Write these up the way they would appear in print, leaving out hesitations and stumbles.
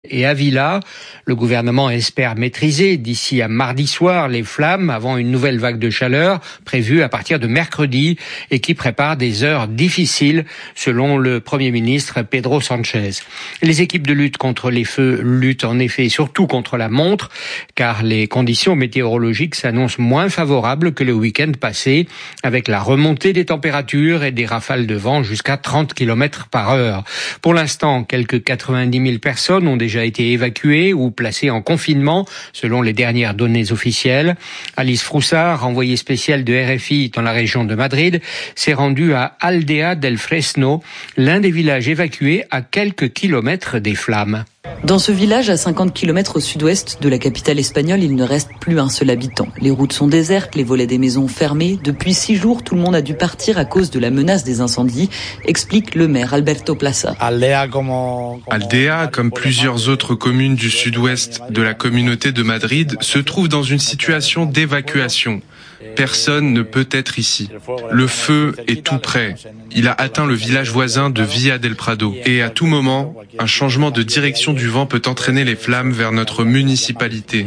Et à Villa, le gouvernement espère maîtriser d'ici à mardi soir les flammes avant une nouvelle vague de chaleur prévue à partir de mercredi et qui prépare des heures difficiles selon le Premier ministre Pedro Sánchez. Les équipes de lutte contre les feux luttent en effet surtout contre la montre car les conditions météorologiques s'annoncent moins favorables que le week-end passé avec la remontée des températures et des rafales de vent jusqu'à 30 km/h. Pour l'instant, quelques 90 000 personnes ont déjà été évacuées ou placées en confinement, selon les dernières données officielles. Alice Froussard, envoyée spéciale de RFI dans la région de Madrid, s'est rendue à Aldea del Fresno, l'un des villages évacués à quelques kilomètres des flammes. Dans ce village, à 50 km au sud-ouest de la capitale espagnole, il ne reste plus un seul habitant. Les routes sont désertes, les volets des maisons fermés. Depuis 6 jours, tout le monde a dû partir à cause de la menace des incendies, explique le maire Alberto Plaza. Aldea, comme plusieurs autres communes du sud-ouest de la communauté de Madrid, se trouve dans une situation d'évacuation. Personne ne peut être ici. Le feu est tout près. Il a atteint le village voisin de Villa del Prado. Et à tout moment, un changement de direction du vent peut entraîner les flammes vers notre municipalité.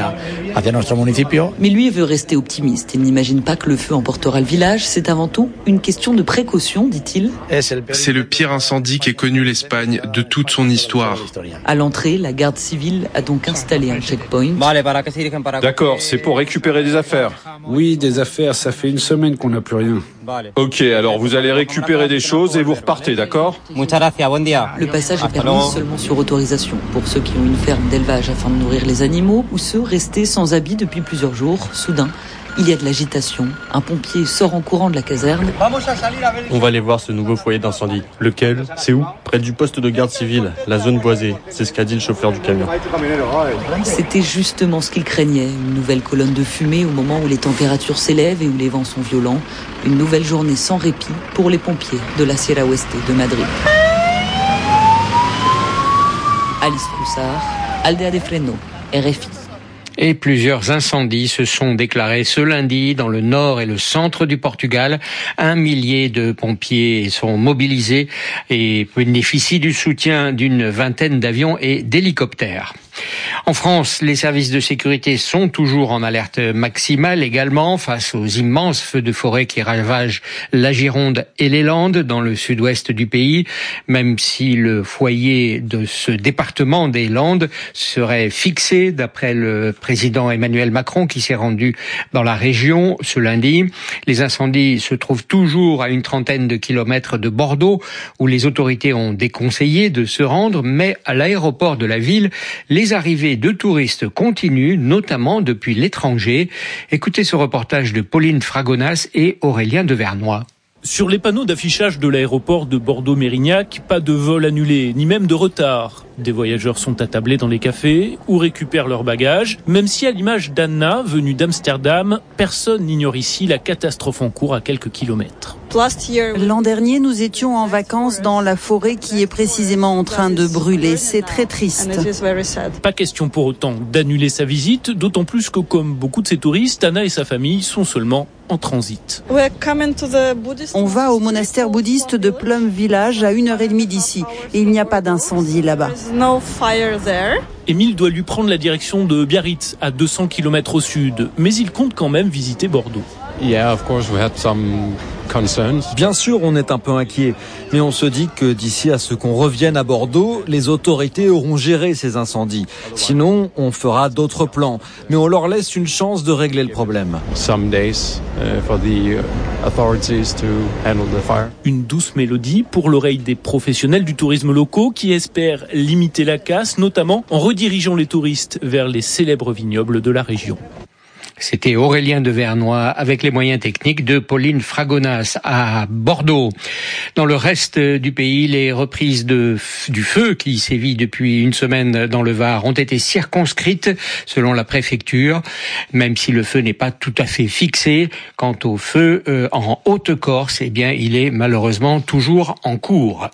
Mais lui veut rester optimiste. Il n'imagine pas que le feu emportera le village. C'est avant tout une question de précaution, dit-il. C'est le pire incendie qu'ait connu l'Espagne de toute son histoire. À l'entrée, la garde civile a donc installé un checkpoint. D'accord, c'est pour récupérer des affaires. Oui, des affaires, ça fait une semaine qu'on n'a plus rien. Ok, alors vous allez récupérer des choses et vous repartez, d'accord ? Le passage est permis seulement sur autorisation pour ceux qui ont une ferme d'élevage afin de nourrir les animaux ou ceux restés sans habit depuis plusieurs jours. Soudain, il y a de l'agitation. Un pompier sort en courant de la caserne. On va aller voir ce nouveau foyer d'incendie. Lequel ? C'est où ? Près du poste de garde civile, la zone boisée. C'est ce qu'a dit le chauffeur du camion. C'était justement ce qu'il craignait. Une nouvelle colonne de fumée au moment où les températures s'élèvent et où les vents sont violents. Une nouvelle journée sans répit pour les pompiers de la Sierra Oeste de Madrid. Alice Froussard, Aldea del Fresno, RFI. Et plusieurs incendies se sont déclarés ce lundi dans le nord et le centre du Portugal. 1 millier de pompiers sont mobilisés et bénéficient du soutien d'une vingtaine d'avions et d'hélicoptères. En France, les services de sécurité sont toujours en alerte maximale également face aux immenses feux de forêt qui ravagent la Gironde et les Landes dans le sud-ouest du pays, même si le foyer de ce département des Landes serait fixé d'après le président Emmanuel Macron qui s'est rendu dans la région ce lundi. Les incendies se trouvent toujours à une trentaine de kilomètres de Bordeaux où les autorités ont déconseillé de se rendre, mais à l'aéroport de la ville, les arrivées de touristes continuent, notamment depuis l'étranger. Écoutez ce reportage de Pauline Fragonas et Aurélien Devernois. Sur les panneaux d'affichage de l'aéroport de Bordeaux-Mérignac, pas de vol annulé, ni même de retard. Des voyageurs sont attablés dans les cafés ou récupèrent leurs bagages. Même si à l'image d'Anna, venue d'Amsterdam, personne n'ignore ici la catastrophe en cours à quelques kilomètres. L'an dernier, nous étions en vacances dans la forêt qui est précisément en train de brûler. C'est très triste. Pas question pour autant d'annuler sa visite, d'autant plus que comme beaucoup de ces touristes, Anna et sa famille sont seulement en transit. On va au monastère bouddhiste de Plum Village à 1h30 d'ici. Et il n'y a pas d'incendie là-bas. Émile doit lui prendre la direction de Biarritz, à 200 km au sud, mais il compte quand même visiter Bordeaux. Bien sûr, on est un peu inquiet, mais on se dit que d'ici à ce qu'on revienne à Bordeaux, les autorités auront géré ces incendies. Sinon, on fera d'autres plans, mais on leur laisse une chance de régler le problème. Une douce mélodie pour l'oreille des professionnels du tourisme locaux qui espèrent limiter la casse, notamment en redirigeant les touristes vers les célèbres vignobles de la région. C'était Aurélien Devernois avec les moyens techniques de Pauline Fragonas à Bordeaux. Dans le reste du pays, les reprises du feu qui sévit depuis une semaine dans le Var ont été circonscrites selon la préfecture, même si le feu n'est pas tout à fait fixé. Quant au feu en Haute-Corse, eh bien, il est malheureusement toujours en cours.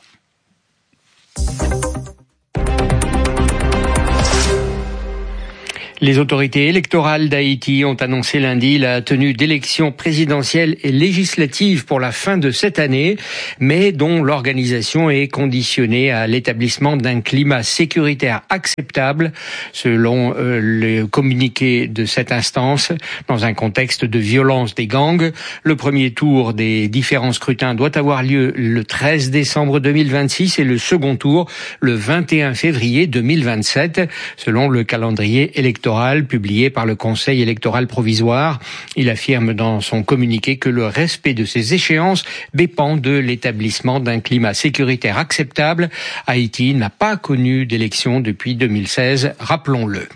Les autorités électorales d'Haïti ont annoncé lundi la tenue d'élections présidentielles et législatives pour la fin de cette année, mais dont l'organisation est conditionnée à l'établissement d'un climat sécuritaire acceptable, selon le communiqué de cette instance, dans un contexte de violence des gangs. Le premier tour des différents scrutins doit avoir lieu le 13 décembre 2026 et le second tour le 21 février 2027, selon le calendrier électoral publié par le Conseil électoral provisoire. Il affirme dans son communiqué que le respect de ces échéances dépend de l'établissement d'un climat sécuritaire acceptable. Haïti n'a pas connu d'élection depuis 2016, rappelons-le.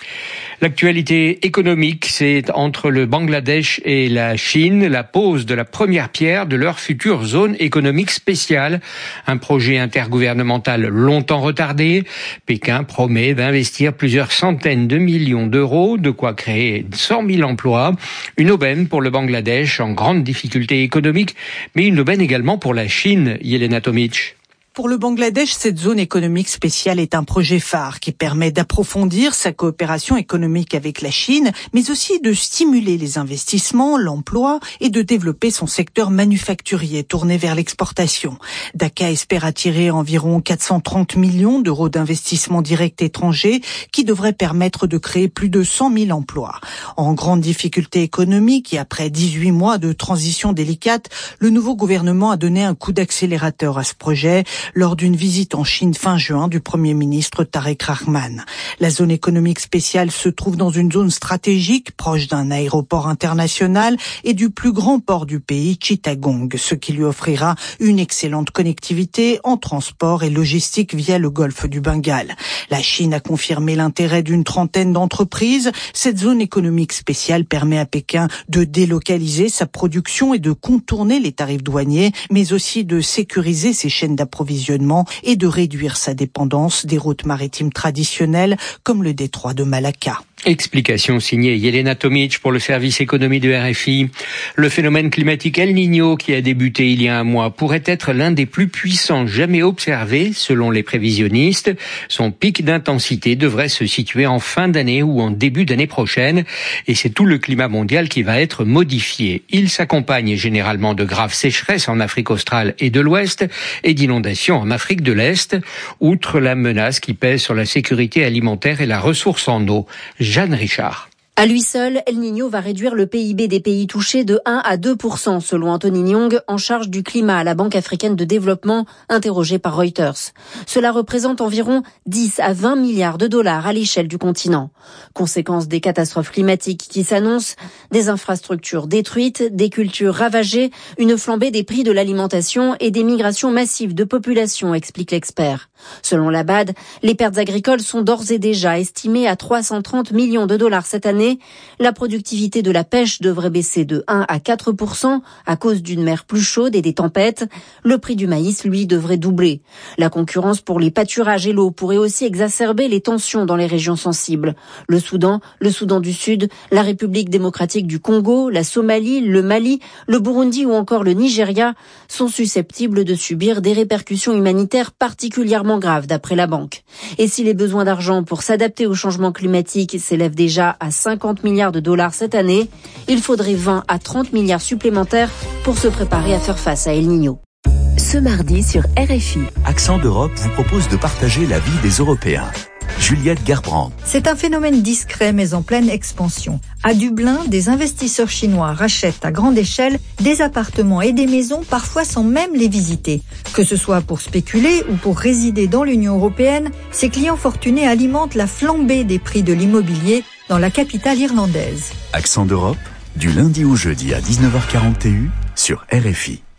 L'actualité économique, c'est entre le Bangladesh et la Chine, la pose de la première pierre de leur future zone économique spéciale. Un projet intergouvernemental longtemps retardé. Pékin promet d'investir plusieurs centaines de millions d'euros, de quoi créer 100 000 emplois. Une aubaine pour le Bangladesh en grande difficulté économique, mais une aubaine également pour la Chine, Yelena Tomic. Pour le Bangladesh, cette zone économique spéciale est un projet phare qui permet d'approfondir sa coopération économique avec la Chine, mais aussi de stimuler les investissements, l'emploi et de développer son secteur manufacturier tourné vers l'exportation. Dhaka espère attirer environ 430 millions d'euros d'investissements directs étrangers qui devraient permettre de créer plus de 100 000 emplois. En grande difficulté économique et après 18 mois de transition délicate, le nouveau gouvernement a donné un coup d'accélérateur à ce projet lors d'une visite en Chine fin juin du Premier ministre Tariq Rahman. La zone économique spéciale se trouve dans une zone stratégique proche d'un aéroport international et du plus grand port du pays, Chittagong, ce qui lui offrira une excellente connectivité en transport et logistique via le golfe du Bengale. La Chine a confirmé l'intérêt d'une trentaine d'entreprises. Cette zone économique spéciale permet à Pékin de délocaliser sa production et de contourner les tarifs douaniers, mais aussi de sécuriser ses chaînes d'approvisionnement et de réduire sa dépendance des routes maritimes traditionnelles comme le détroit de Malacca. Explication signée Yelena Tomic pour le service économie de RFI. Le phénomène climatique El Niño qui a débuté il y a un mois pourrait être l'un des plus puissants jamais observés selon les prévisionnistes. Son pic d'intensité devrait se situer en fin d'année ou en début d'année prochaine et c'est tout le climat mondial qui va être modifié. Il s'accompagne généralement de graves sécheresses en Afrique australe et de l'Ouest et d'inondations en Afrique de l'Est, outre la menace qui pèse sur la sécurité alimentaire et la ressource en eau. Jeanne Richard. À lui seul, El Niño va réduire le PIB des pays touchés de 1 à 2%, selon Anthony Nyong, en charge du climat à la Banque africaine de développement, interrogé par Reuters. Cela représente environ 10 à 20 milliards de dollars à l'échelle du continent. Conséquence des catastrophes climatiques qui s'annoncent, des infrastructures détruites, des cultures ravagées, une flambée des prix de l'alimentation et des migrations massives de population, explique l'expert. Selon la BAD, les pertes agricoles sont d'ores et déjà estimées à 330 millions de dollars cette année. La productivité de la pêche devrait baisser de 1 à 4% à cause d'une mer plus chaude et des tempêtes. Le prix du maïs, lui, devrait doubler. La concurrence pour les pâturages et l'eau pourrait aussi exacerber les tensions dans les régions sensibles. Le Soudan du Sud, la République démocratique du Congo, la Somalie, le Mali, le Burundi ou encore le Nigeria sont susceptibles de subir des répercussions humanitaires particulièrement graves d'après la banque. Et si les besoins d'argent pour s'adapter au changement climatique s'élèvent déjà à 50 milliards de dollars cette année, il faudrait 20 à 30 milliards supplémentaires pour se préparer à faire face à El Niño. Ce mardi sur RFI, Accent d'Europe vous propose de partager la vie des Européens. Juliette Gerbrandt. C'est un phénomène discret mais en pleine expansion. À Dublin, des investisseurs chinois rachètent à grande échelle des appartements et des maisons parfois sans même les visiter. Que ce soit pour spéculer ou pour résider dans l'Union européenne, ces clients fortunés alimentent la flambée des prix de l'immobilier dans la capitale irlandaise. Accent d'Europe, du lundi au jeudi à 19h41 sur RFI.